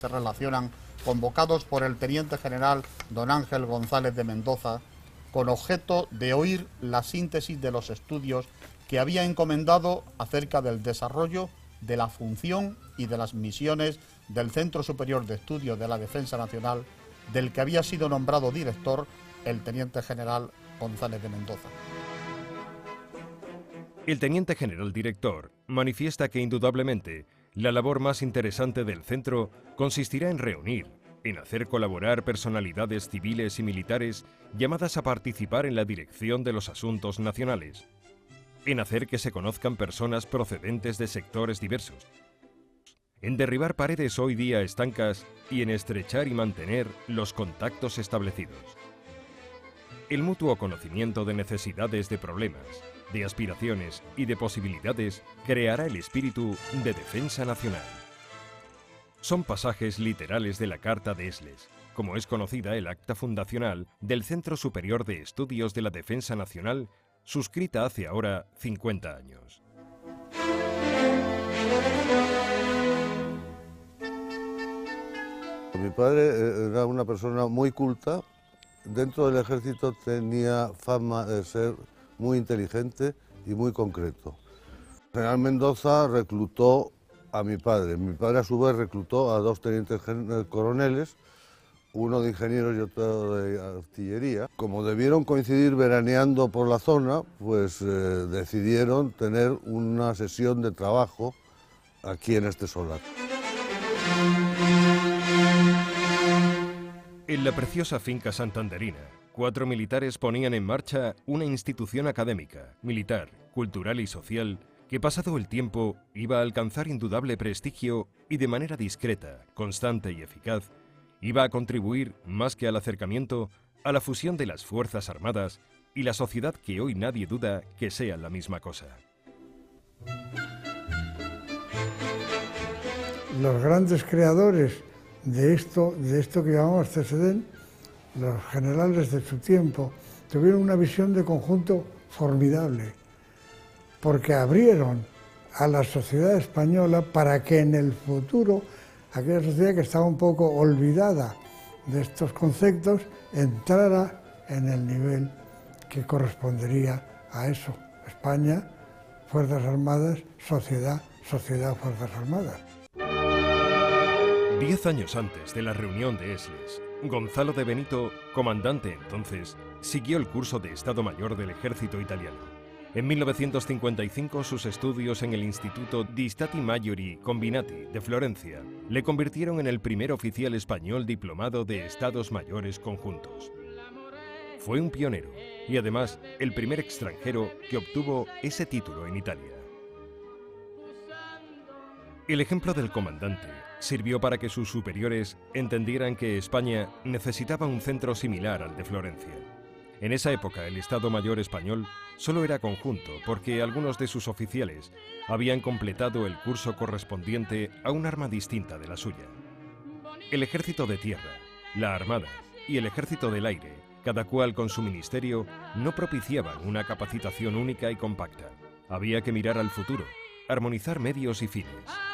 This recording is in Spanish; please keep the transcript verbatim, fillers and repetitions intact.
se relacionan, convocados por el teniente general don Ángel González de Mendoza, con objeto de oír la síntesis de los estudios que había encomendado acerca del desarrollo de la función y de las misiones del Centro Superior de Estudios de la Defensa Nacional, del que había sido nombrado director el teniente general González de Mendoza. El teniente general director manifiesta que indudablemente la labor más interesante del centro consistirá en reunir, en hacer colaborar personalidades civiles y militares llamadas a participar en la dirección de los asuntos nacionales, en hacer que se conozcan personas procedentes de sectores diversos, en derribar paredes hoy día estancas y en estrechar y mantener los contactos establecidos. El mutuo conocimiento de necesidades, de problemas, de aspiraciones y de posibilidades creará el espíritu de defensa nacional. Son pasajes literales de la Carta de Esles, como es conocida el acta fundacional del Centro Superior de Estudios de la Defensa Nacional, suscrita hace ahora cincuenta años. Mi padre era una persona muy culta. Dentro del ejército tenía fama de ser muy inteligente y muy concreto. El general Mendoza reclutó a mi padre. Mi padre a su vez reclutó a dos tenientes coroneles, uno de ingenieros y otro de artillería. Como debieron coincidir veraneando por la zona, pues eh, decidieron tener una sesión de trabajo aquí en este solar. En la preciosa finca santanderina, cuatro militares ponían en marcha una institución académica, militar, cultural y social que pasado el tiempo iba a alcanzar indudable prestigio y de manera discreta, constante y eficaz, iba a contribuir, más que al acercamiento, a la fusión de las Fuerzas Armadas y la sociedad que hoy nadie duda que sea la misma cosa. Los grandes creadores de esto, de esto que llamamos C S D N, los generales de su tiempo, tuvieron una visión de conjunto formidable, porque abrieron a la sociedad española para que en el futuro aquella sociedad que estaba un poco olvidada de estos conceptos entrara en el nivel que correspondería a eso. España, Fuerzas Armadas, sociedad, sociedad, Fuerzas Armadas. Diez años antes de la reunión de Esles, Gonzalo de Benito, comandante entonces, siguió el curso de Estado Mayor del Ejército Italiano. En mil novecientos cincuenta y cinco, sus estudios en el Instituto di Stati Maggiori Combinati de Florencia le convirtieron en el primer oficial español diplomado de Estados Mayores Conjuntos. Fue un pionero y además el primer extranjero que obtuvo ese título en Italia. El ejemplo del comandante sirvió para que sus superiores entendieran que España necesitaba un centro similar al de Florencia. En esa época el Estado Mayor español solo era conjunto porque algunos de sus oficiales habían completado el curso correspondiente a un arma distinta de la suya. El ejército de tierra, la armada y el ejército del aire, cada cual con su ministerio, no propiciaban una capacitación única y compacta. Había que mirar al futuro, armonizar medios y fines.